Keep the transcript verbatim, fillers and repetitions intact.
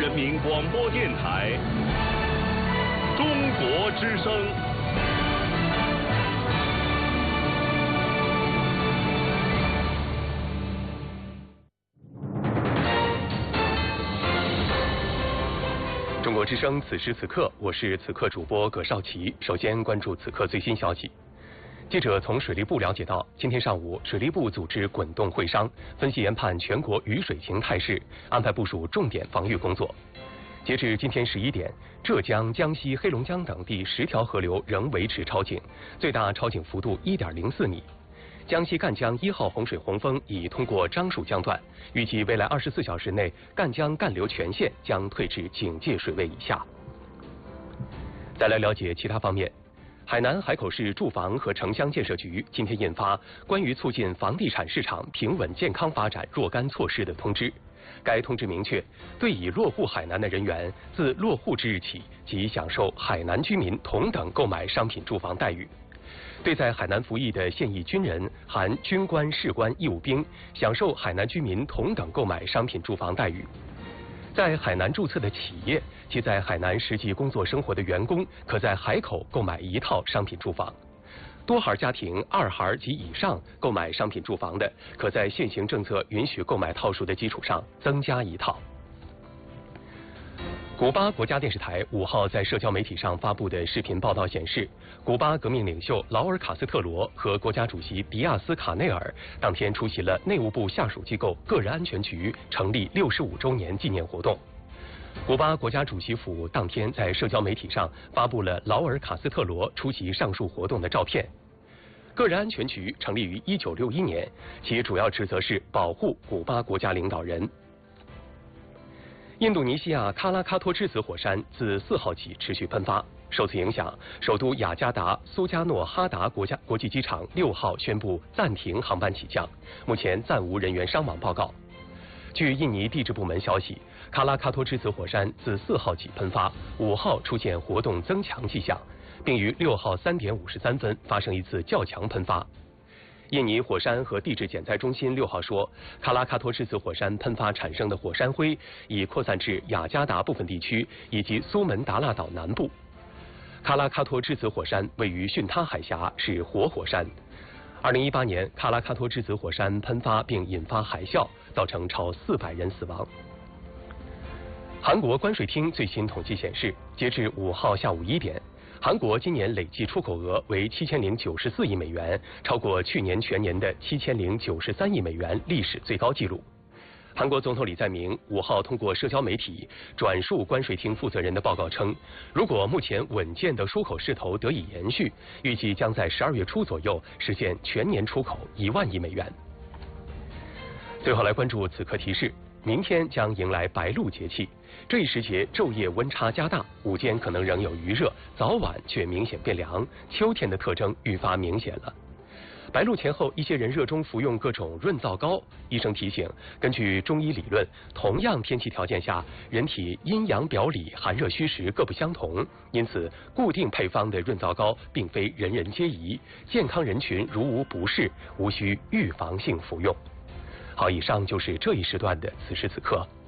人民广播电台中国之声。 中国之声，此时此刻，我是此刻主播葛少奇。首先关注此刻最新消息。记者从水利部了解到，今天上午，水利部组织滚动会商，分析研判全国雨水情态势，安排部署重点防御工作。截至今天十一点，浙江、江西、黑龙江等地十条河流仍维持超警，最大超警幅度一点零四米。江西赣江一号洪水洪峰已通过樟树江段，预计未来二十四小时内，赣江干流全线将退至警戒水位以下。再来了解其他方面。海南海口市住房和城乡建设局今天印发关于促进房地产市场平稳健康发展若干措施的通知。该通知明确，对已落户海南的人员，自落户之日起即享受海南居民同等购买商品住房待遇。对在海南服役的现役军人（含军官、士官、义务兵），享受海南居民同等购买商品住房待遇。在海南注册的企业，其在海南实际工作生活的员工，可在海口购买一套商品住房。多孩家庭二孩及以上购买商品住房的，可在现行政策允许购买套数的基础上增加一套。古巴国家电视台五号在社交媒体上发布的视频报道显示，古巴革命领袖劳尔·卡斯特罗和国家主席迪亚斯·卡内尔当天出席了内务部下属机构个人安全局成立六十五周年纪念活动。古巴国家主席府当天在社交媒体上发布了劳尔·卡斯特罗出席上述活动的照片。个人安全局成立于一九六一年，其主要职责是保护古巴国家领导人。印度尼西亚喀拉喀托之子火山自四号起持续喷发，受此影响，首都雅加达苏加诺哈达国家国际机场六号宣布暂停航班起降，目前暂无人员伤亡报告。据印尼地质部门消息，喀拉喀托之子火山自四号起喷发，五号出现活动增强迹象，并于六号三点五十三分发生一次较强喷发。印尼火山和地质减灾中心六号说，喀拉喀托之子火山喷发产生的火山灰已扩散至雅加达部分地区以及苏门答腊岛南部。喀拉喀托之子火山位于巽他海峡，是活火山。二零一八年，喀拉喀托之子火山喷发并引发海啸，造成超四百人死亡。韩国关税厅最新统计显示，截至五号下午一点，韩国今年累计出口额为七千零九十四亿美元，超过去年全年的七千零九十三亿美元历史最高纪录。韩国总统李在明五号通过社交媒体转述关税厅负责人的报告称，如果目前稳健的出口势头得以延续，预计将在十二月初左右实现全年出口一万亿美元。最后来关注此刻提示。明天将迎来白露节气，这一时节昼夜温差加大，午间可能仍有余热，早晚却明显变凉，秋天的特征愈发明显了。白露前后，一些人热衷服用各种润燥膏。医生提醒，根据中医理论，同样天气条件下，人体阴阳表里、寒热虚实各不相同，因此固定配方的润燥膏并非人人皆宜，健康人群如无不适，无需预防性服用。好，以上就是这一时段的此时此刻。